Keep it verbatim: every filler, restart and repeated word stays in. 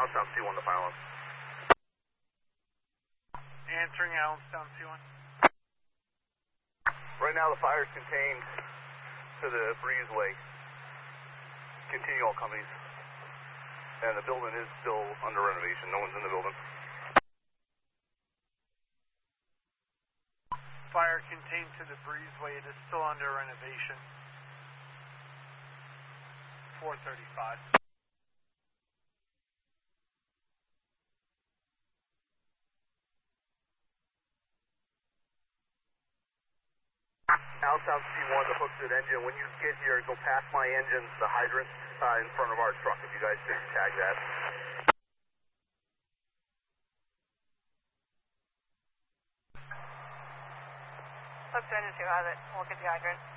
Allenstown C one, the fire alarm. Answering Allenstown C one. Right now the fire is contained to the breezeway. Continue all companies. And the building is still under renovation. No one's in the building. Fire contained to the breezeway. It is still under renovation. four thirty-five. Allenstown C one, the hooked engine. When you get here, go past my engine, the hydrant uh, in front of our truck. If you guys could tag that. Hooked engine two has it. We'll get the hydrant.